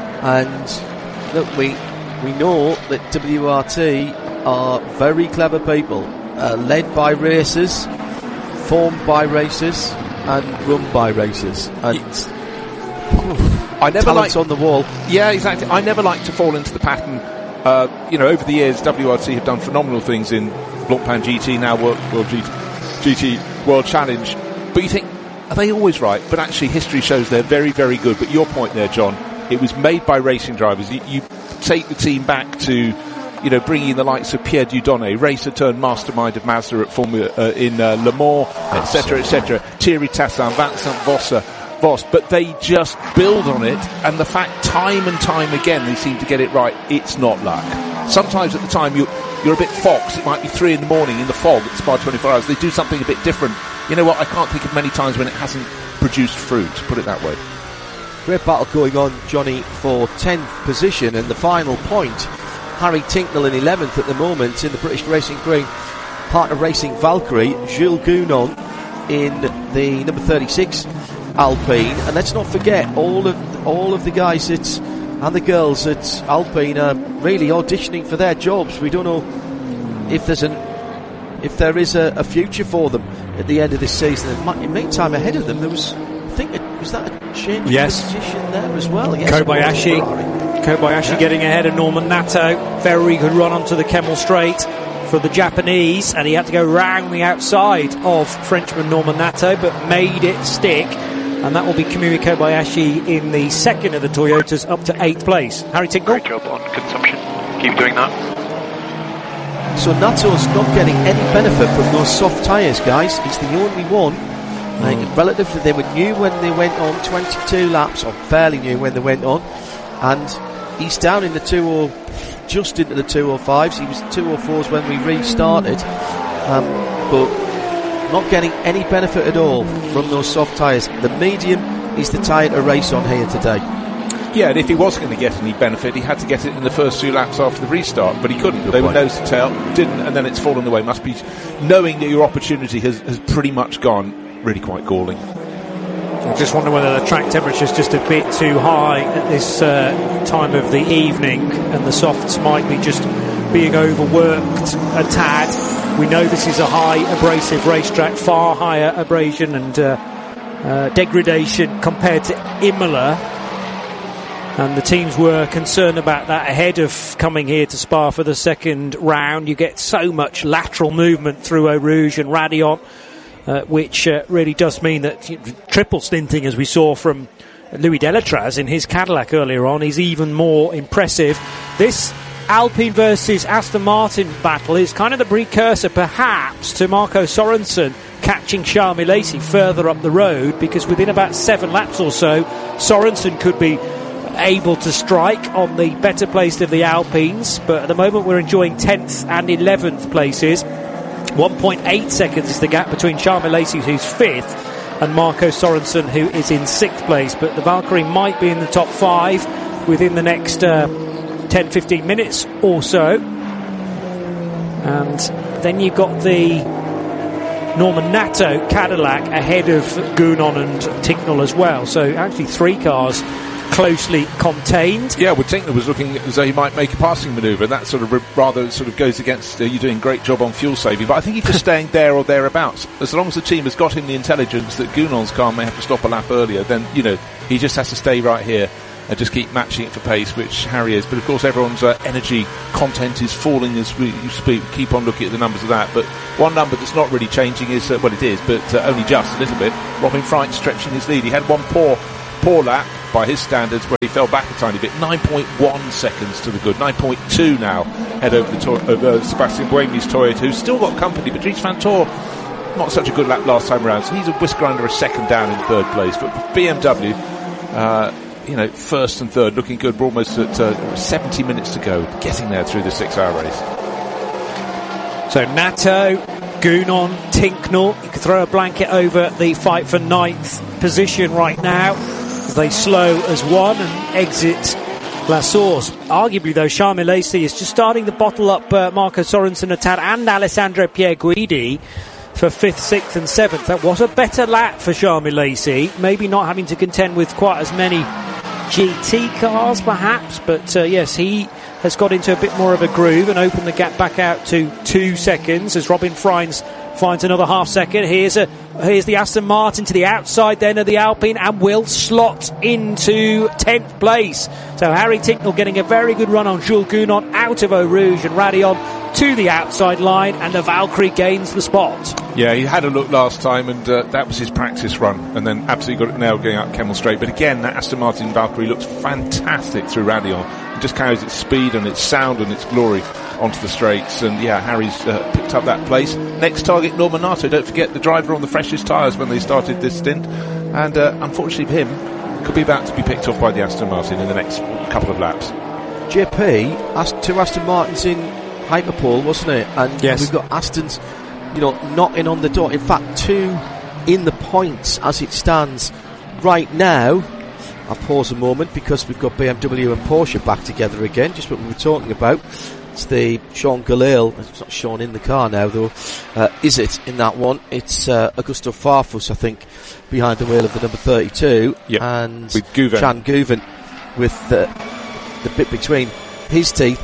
And look, we we know that W R T are very clever people, uh, led by racers, formed by racers, and run by racers. And yeah. I never talents like on the wall. Yeah, exactly. I never like to fall into the pattern. Uh, you know, over the years, W R T have done phenomenal things in Blancpain G T, now World, World G T, G T World Challenge. But you think, are they always right? But actually, history shows they're very, very good. But your point there, John, it was made by racing drivers. You, you take the team back to, you know, bringing in the likes of Pierre Dieudonné, racer turned mastermind of Mazda at Formula uh, in uh, Le Mans, et cetera, et cetera. Thierry Tassin, Vincent Vossa, Voss, but they just build on it, and the fact time and time again they seem to get it right. It's not luck. Sometimes at the time you, you're a bit fox. It might be three in the morning in the fog at Spa twenty-four hours. They do something a bit different. You know what? I can't think of many times when it hasn't produced fruit, put it that way. Great battle going on, Johnny, for tenth position, and the final point. Harry Tinknell in eleventh at the moment in the British Racing Green. Partner Racing Valkyrie, Jules Gounon in the number thirty-six Alpine. And let's not forget, all of all of the guys at, and the girls at Alpine are really auditioning for their jobs. We don't know if there's an if there is a, a future for them at the end of this season. In the meantime, ahead of them, there was, I think, it, was that a change yes. of position there as well? Yes, Kobayashi, Kobayashi yeah. getting ahead of Norman Nato. Very good run onto the Kemmel Straight for the Japanese, and he had to go round the outside of Frenchman Norman Nato, but made it stick. And that will be Kamui Kobayashi in the second of the Toyotas, up to eighth place. Harry Tinknell. Great job on consumption. Keep doing that. So Nato's not getting any benefit from those soft tyres, guys. He's the only one. Mm. Like, relatively, they were new when they went on, twenty-two laps, or fairly new when they went on. And he's down in the two oh, just into the two oh fives. He was two oh fours when we restarted. Um, but not getting any benefit at all from those soft tyres. The medium is the tyre to race on here today. Yeah, and if he was going to get any benefit, he had to get it in the first two laps after the restart, but he couldn't. Good they point. Were nose to tail, didn't, and then it's fallen away. Must be knowing that your opportunity has, has pretty much gone. Really quite galling. I just wonder whether the track temperature is just a bit too high at this uh, time of the evening, and the softs might be just being overworked a tad. We know this is a high abrasive racetrack, far higher abrasion and uh, uh, degradation compared to Imola, and the teams were concerned about that ahead of coming here to Spa for the second round. You get so much lateral movement through Eau Rouge and Radiant, uh, which uh, really does mean that you know, triple stinting, as we saw from Louis Delatraz in his Cadillac earlier on, is even more impressive. This Alpine versus Aston Martin battle is kind of the precursor perhaps to Marco Sorensen catching Charles Milesi further up the road, because within about seven laps or so Sorensen could be able to strike on the better placed of the Alpines, but at the moment we're enjoying tenth and eleventh places. one point eight seconds is the gap between Charles Milesi, who's fifth, and Marco Sorensen, who is in sixth place, but the Valkyrie might be in the top five within the next uh, ten to fifteen minutes or so. And then you've got the Norman Nato Cadillac ahead of Gounon and Tinknell as well. So actually three cars closely contained. Yeah, well, Tinkler was looking as though he might make a passing manoeuvre, and that sort of re- rather sort of goes against uh, you doing a great job on fuel saving. But I think he's just staying there or thereabouts. As long as the team has got him the intelligence that Gounon's car may have to stop a lap earlier, then, you know, he just has to stay right here and just keep matching it for pace, which Harry is. But of course, everyone's uh, energy content is falling as we speak. Keep on looking at the numbers of that. But one number that's not really changing is, uh, well, it is, but uh, only just a little bit. Robin Freight stretching his lead. He had one poor, poor lap by his standards where he fell back a tiny bit. nine point one seconds to the good. nine point two now head over the to- over Sebastian Buemi's Toyota, who's still got company, but Dries Vanthoor, not such a good lap last time around, so he's a whisker under a second down in third place. But B M W, uh, you know, first and third, looking good. We're almost at uh, seventy minutes to go, getting there through the six-hour race. So Nato, Gounon, Tincknell, you could throw a blanket over the fight for ninth position right now, as they slow as one and exit La Source. Arguably, though, Charles Milesi is just starting to bottle up uh, Marco Sorensen a tad and Alessandro Pierguidi for fifth, sixth and seventh. That was a better lap for Charles Milesi, maybe not having to contend with quite as many G T cars perhaps, but uh, yes, he has got into a bit more of a groove and opened the gap back out to two seconds as Robin Freins finds another half second. Here's a here's the Aston Martin to the outside then of the Alpine and will slot into tenth place. So Harry Tincknell getting a very good run on Jules Gounon out of Eau Rouge, and Radeon to the outside line, and the Valkyrie gains the spot. Yeah, he had a look last time, and uh, that was his practice run, and then absolutely got it nailed going up Kemmel Straight. But again, that Aston Martin Valkyrie looks fantastic through Radeon. It just carries its speed and its sound and its glory onto the straights, and yeah, Harry's uh, picked up that place. Next target, Norman Nato. Don't forget, the driver on the freshest tyres when they started this stint, and uh, unfortunately for him, could be about to be picked off by the Aston Martin in the next couple of laps. J P, two Aston Martins in Hyperpole, wasn't it? And yes, we've got Aston's, you know, knocking on the door. In fact, two in the points as it stands right now. I'll pause a moment because we've got B M W and Porsche back together again, just what we were talking about. It's the Sean Galil, it's not Sean in the car now though, uh, is it in that one? It's uh, Augusto Farfus, I think, behind the wheel of the number thirty-two, yep, and with Gouven. Chan Gouven with the, the bit between his teeth.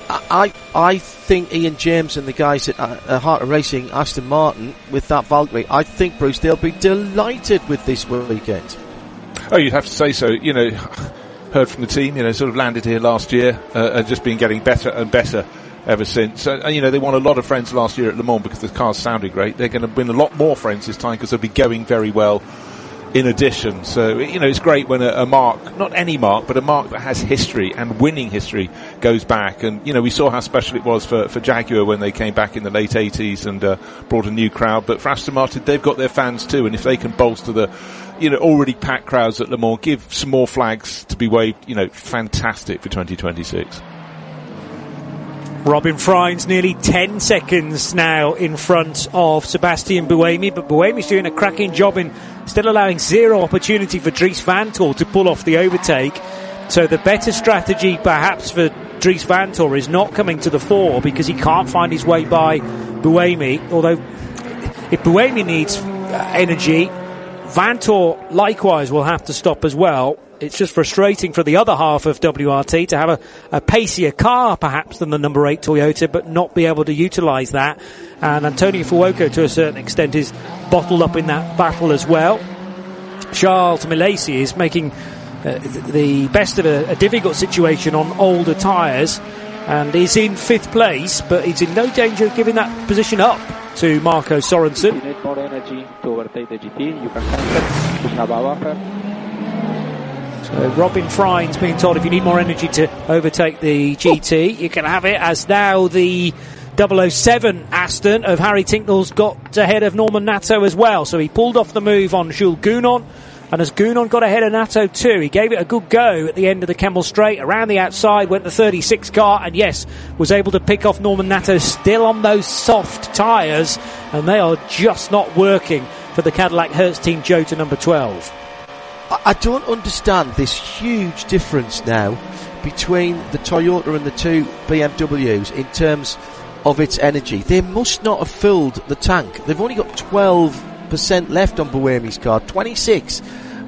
I I think Ian James and the guys at uh, Heart of Racing, Aston Martin, with that Valkyrie, I think, Bruce, they'll be delighted with this weekend. Oh, you'd have to say so. You know, heard from the team, you know, sort of landed here last year uh, and just been getting better and better ever since. Uh, and, you know, they won a lot of friends last year at Le Mans because the cars sounded great. They're going to win a lot more friends this time because they'll be going very well in addition. So, you know, it's great when a, a mark, not any mark, but a mark that has history and winning history goes back. And, you know, we saw how special it was for, for Jaguar when they came back in the late eighties and uh, brought a new crowd. But for Aston Martin, they've got their fans too. And if they can bolster the, you know, already packed crowds at Le Mans, give some more flags to be waved, you know, fantastic for twenty twenty-six. Robin Freins nearly ten seconds now in front of Sebastian Buemi, but Buemi's doing a cracking job in still allowing zero opportunity for Dries Vanthoor to pull off the overtake. So the better strategy perhaps for Dries Vanthoor is not coming to the fore because he can't find his way by Buemi, although if Buemi needs energy, Vanthoor likewise will have to stop as well. It's just frustrating for the other half of W R T to have a, a pacier car perhaps than the number eight Toyota, but not be able to utilise that. And Antonio Fuoco to a certain extent is bottled up in that battle as well. Charles Milesi is making uh, the best of a, a difficult situation on older tyres and is in fifth place, but he's in no danger of giving that position up to Marco Sorensen. If you need more energy to overtake the G T, you can have it. You have a buffer. So Robin Freins being told if you need more energy to overtake the G T, you can have it, as now the double oh seven Aston of Harry Tincknell's got ahead of Norman Nato as well. So he pulled off the move on Jules Gounon, and as Gounon got ahead of Nato too, he gave it a good go at the end of the Kemmel Straight. Around the outside went the thirty-six car, and yes, was able to pick off Norman Nato still on those soft tyres, and they are just not working for the Cadillac Hertz Team Jota number twelve. I don't understand this huge difference now between the Toyota and the two B M Ws in terms of its energy. They must not have filled the tank. They've only got twelve percent left on Buemi's car, twenty-six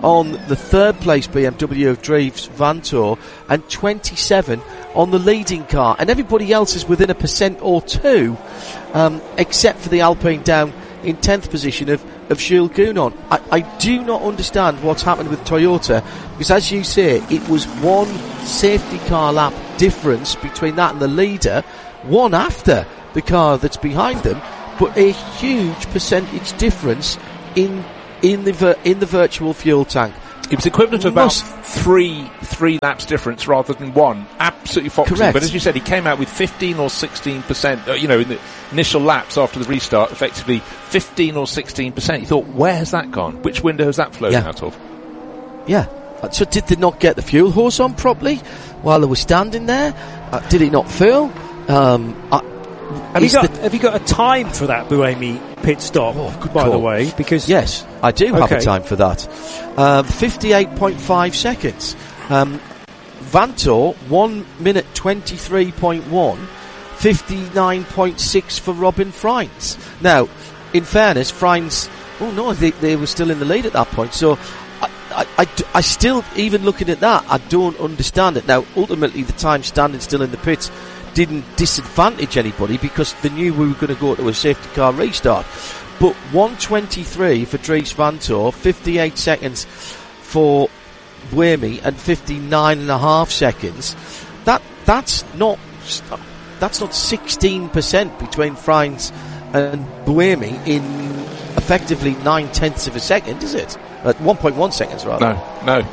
on the third place B M W of Dries Vanthoor and twenty-seven on the leading car, and everybody else is within a percent or two, um, except for the Alpine down in tenth position of, of Jules Gounon. I, I do not understand what's happened with Toyota, because as you say, it was one safety car lap difference between that and the leader, one after the car that's behind them, but a huge percentage difference in in the vir- in the virtual fuel tank. It was equivalent to about three three laps difference rather than one. Absolutely foxy. Correct. But as you said, he came out with fifteen or sixteen percent, uh, you know, in the initial laps after the restart, effectively fifteen or sixteen percent. You thought, where has that gone? Which window has that flown Yeah. out of? Yeah. Uh, So did they not get the fuel hose on properly while they were standing there? Uh, did it not fill? Um, uh, Have you, is got, the- have you got a time for that Buemi pit stop, by the call. way? Because Yes, I do have Okay. a time for that. Um, fifty-eight point five seconds. Um, Vanthoor, one minute twenty-three point one. fifty-nine point six for Robin Freins. Now, in fairness, Freins, oh no, they, they were still in the lead at that point. So, I, I, I, I still, even looking at that, I don't understand it. Now, ultimately, the time standing still in the pits didn't disadvantage anybody because they knew we were going to go to a safety car restart. But one twenty-three for Dries Vanthoor, fifty-eight seconds for Buemi, and fifty-nine and a half seconds. That that's not that's not sixteen percent between Freins and Buemi in effectively nine tenths of a second, is it? At one point one seconds, rather. No, no.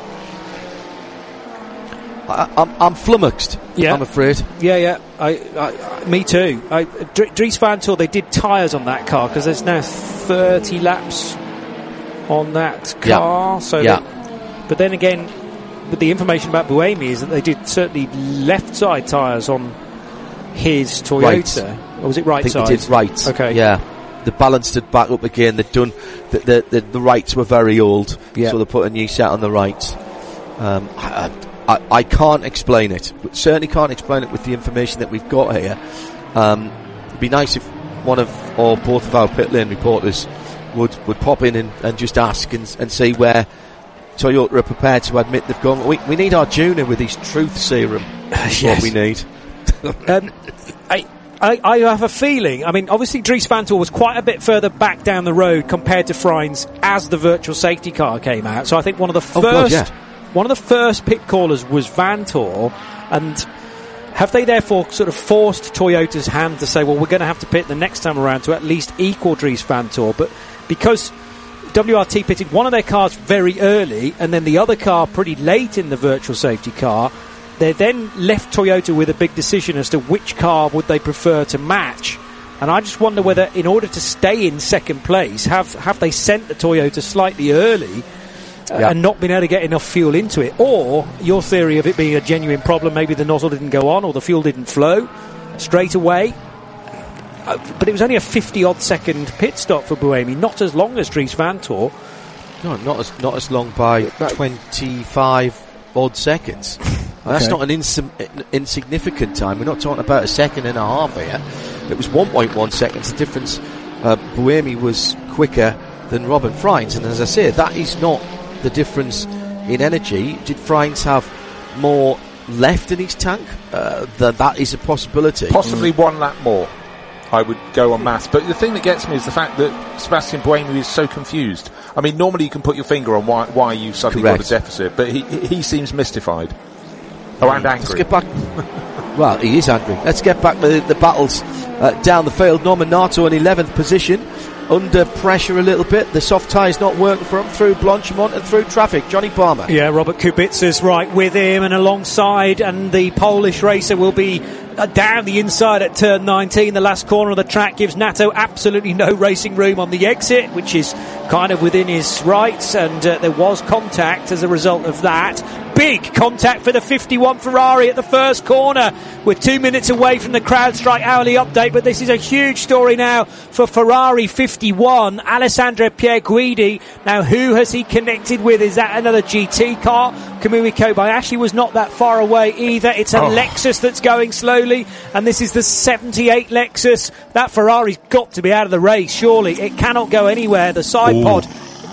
I, I'm, I'm flummoxed. Yeah. I'm afraid. Yeah, yeah. I, I, I me too. I, Dr- Dries Vanthoor, they did tyres on that car because there's now thirty laps on that car. Yeah. So, Yeah. they- but then again, with the information about Buemi is that they did certainly left side tyres on his Toyota. Right. Or was it right I think side? they did right. Okay. Yeah. They balanced it back up again. They'd done the the, the, the rights were very old, Yeah. so they put a new set on the rights. Um, I, I, I can't explain it. Certainly can't explain it with the information that we've got here. Um, it'd be nice if one of or both of our pit lane reporters would, would pop in and, and just ask and, and see where Toyota are prepared to admit they've gone. We, we need Arjuna with his truth serum. That's Yes. what we need. um, I, I, I have a feeling, I mean, obviously Dries Vanthoor was quite a bit further back down the road compared to Freins as the virtual safety car came out. So I think one of the first, Oh, God, yeah. one of the first pit callers was Vanthoor, and have they therefore sort of forced Toyota's hand to say, well, we're going to have to pit the next time around to at least equal Dries Vanthoor? But because W R T pitted one of their cars very early and then the other car pretty late in the virtual safety car, they then left Toyota with a big decision as to which car would they prefer to match. And I just wonder whether, in order to stay in second place, have have they sent the Toyota slightly early uh, Yeah. and not been able to get enough fuel into it? Or your theory of it being a genuine problem, maybe the nozzle didn't go on or the fuel didn't flow straight away. Uh, but it was only a fifty-odd second pit stop for Buemi, not as long as Dries Vanthoor. No, not as not as long by twenty-five odd seconds. That's Okay. not an insim- insignificant time. We're not talking about a second and a half here. It was one point one seconds. The difference. Uh, Buemi was quicker than Robin Freins, and as I say, that is not the difference in energy. Did Freins have more left in his tank? Uh, th- that is a possibility. Possibly one lap more, I would go on maths. But the thing that gets me is the fact that Sebastian Buemi is so confused. I mean, normally you can put your finger on why, why you suddenly Correct. got a deficit, but he he seems mystified. Oh, and Let's angry. get back. Well, he is angry. Let's get back to the, the battles uh, down the field. Norman Nato in eleventh position, under pressure a little bit. The soft tyre's not working for him through Blanchimont and through traffic. Johnny Palmer. Yeah, Robert Kubica's right with him and alongside, and the Polish racer will be uh, down the inside at turn nineteen. The last corner of the track gives Nato absolutely no racing room on the exit, which is kind of within his rights, and uh, there was contact as a result of that. Big contact for the fifty-one Ferrari at the first corner. We're two minutes away from the CrowdStrike hourly update, but this is a huge story now for Ferrari fifty-one. Alessandro Pierguidi. Now, who has he connected with? Is that another G T car? Kamui Kobayashi was not that far away either. It's a Oh. Lexus that's going slowly, and this is the seventy-eight Lexus. That Ferrari's got to be out of the race, surely. It cannot go anywhere. The side Ooh. pod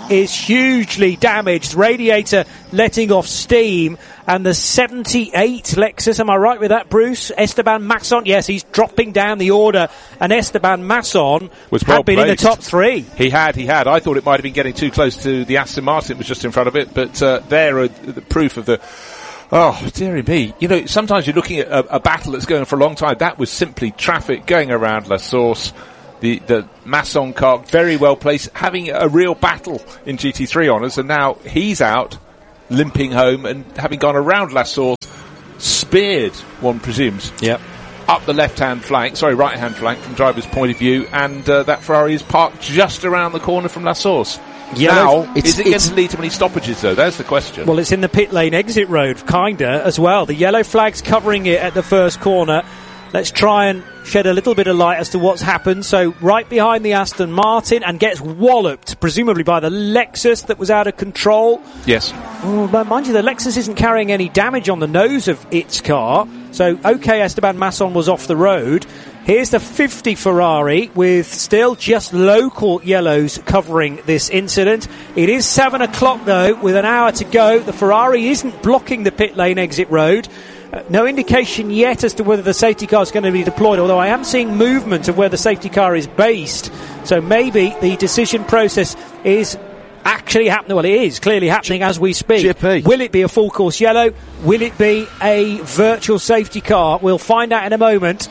is hugely damaged. Radiator letting off steam. And the seventy-eight Lexus, am I right with that, Bruce? Esteban Masson, yes, he's dropping down the order. And Esteban Masson was had well been placed. in the top three. He had, he had. I thought it might have been getting too close to the Aston Martin that was just in front of it, but uh, there are the proof of the... Oh, dearie me. You know, sometimes you're looking at a, a battle that's going for a long time. That was simply traffic going around La Source. The, the Masson car, very well placed, having a real battle in G T three honours, and now he's out, limping home, and having gone around La Source, speared, one presumes, yep. up the left-hand flank, sorry, right-hand flank from driver's point of view, and uh, that Ferrari is parked just around the corner from La Source. Yellow, now, is it going to lead to any stoppages, though? There's the question. Well, it's in the pit lane exit road, kinda, as well. The yellow flag's covering it at the first corner. Let's try and shed a little bit of light as to what's happened. So, right behind the Aston Martin, and gets walloped, presumably by the Lexus that was out of control. Yes. Oh, but mind you, the Lexus isn't carrying any damage on the nose of its car. So, okay, Esteban Masson was off the road. Here's the fifty Ferrari with still just local yellows covering this incident. It is seven o'clock though, with an hour to go. The Ferrari isn't blocking the pit lane exit road. Uh, no indication yet as to whether the safety car is going to be deployed, although I am seeing movement of where the safety car is based. So maybe the decision process is actually happening. Well, it is clearly happening as we speak. G P. Will it be a full course yellow? Will it be a virtual safety car? We'll find out in a moment.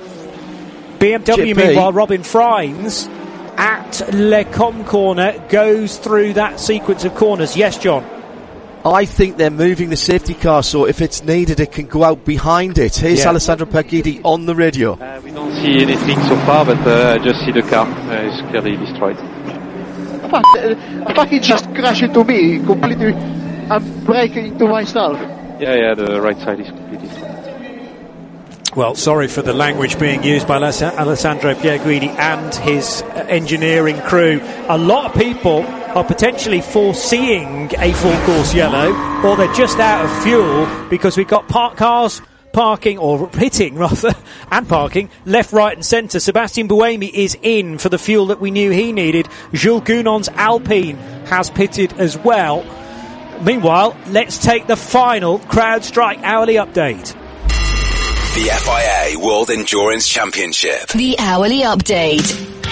B M W, G P. meanwhile, Robin Freins at Le Com corner goes through that sequence of corners. Yes, John? I think they're moving the safety car, so if it's needed, it can go out behind it. Here's Yeah. Alessandro Pagidi on the radio. Uh, we don't see anything so far, but uh, I just see the car uh, is clearly destroyed. Fuck, uh, fuck, it just crashed into me, completely, I'm breaking into myself. Yeah, yeah, the right side is completely destroyed. Well, sorry for the language being used by Alessandro Pierguidi and his engineering crew. A lot of people are potentially foreseeing a full course yellow, or they're just out of fuel because we've got parked cars parking, or hitting rather, and parking left, right and centre. Sebastian Buemi is in for the fuel that we knew he needed. Jules Gounon's Alpine has pitted as well. Meanwhile, let's take the final CrowdStrike hourly update. The F I A World Endurance Championship. The hourly update.